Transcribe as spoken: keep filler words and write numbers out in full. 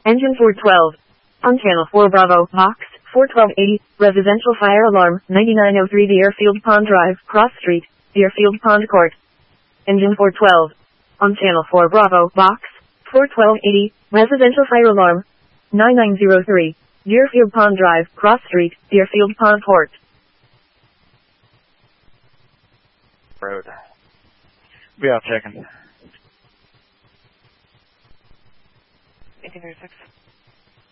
Engine four twelve. On channel four Bravo, box, four twelve eighty, residential fire alarm, ninety-nine oh three Deerfield Pond Drive, Cross Street, Deerfield Pond Court. Engine four twelve. On channel four Bravo, box, four twelve eighty, residential fire alarm, ninety-nine oh three, Deerfield Pond Drive, Cross Street, Deerfield Pond Court. Road. Be out checking. eighteen thirty-six.